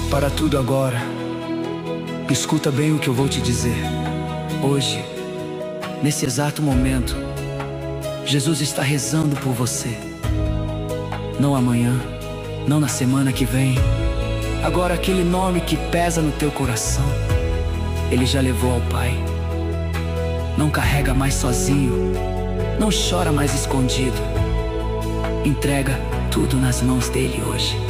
Para tudo agora. Escuta bem o que eu vou te dizer. Hoje, nesse exato momento, Jesus está rezando por você. Não amanhã, não na semana que vem. Agora aquele nome que pesa no teu coração, Ele já levou ao Pai. Não carrega mais sozinho, não chora mais escondido. Entrega tudo nas mãos dele hoje.